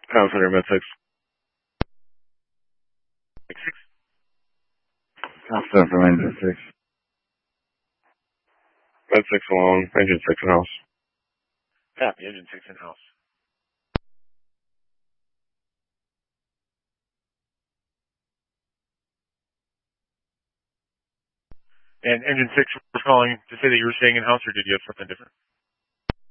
House under Med 6. Med 6. House up for Med 6. Med 6 along, engine 6 in house. Copy, engine 6 in house. And engine 6 was calling to say that you were staying in house, or did you have something different?